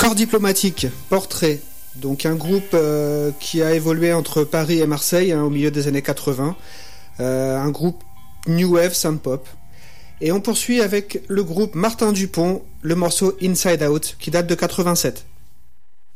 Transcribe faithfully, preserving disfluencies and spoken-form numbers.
Corps diplomatique, portrait. Donc un groupe euh, qui a évolué entre Paris et Marseille hein, au milieu des années quatre-vingts. Euh, un groupe New Wave Sound Pop. Et on poursuit avec le groupe Martin Dupont, le morceau Inside Out qui date de quatre-vingt-sept.